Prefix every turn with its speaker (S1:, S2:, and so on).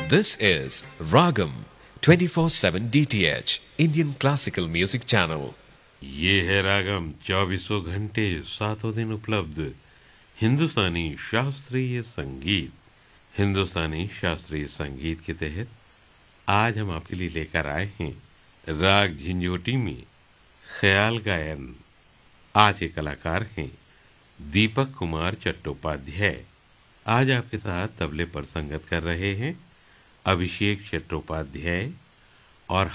S1: This is Ragam 24/7 DTH Indian Classical Music Channel.
S2: ये है रागम 24 घंटे 7 दिन उपलब्ध हिंदुस्तानी शास्त्रीय संगीत। हिंदुस्तानी शास्त्रीय संगीत के तहत आज हम आपके लिए लेकर आए हैं राग झिंझोटी में ख्याल गायन। आज के कलाकार हैं दीपक कुमार चट्टोपाध्याय। आज आपके साथ तबले पर संगत कर रहे हैं अभिषेक चट्टोपाध्याय और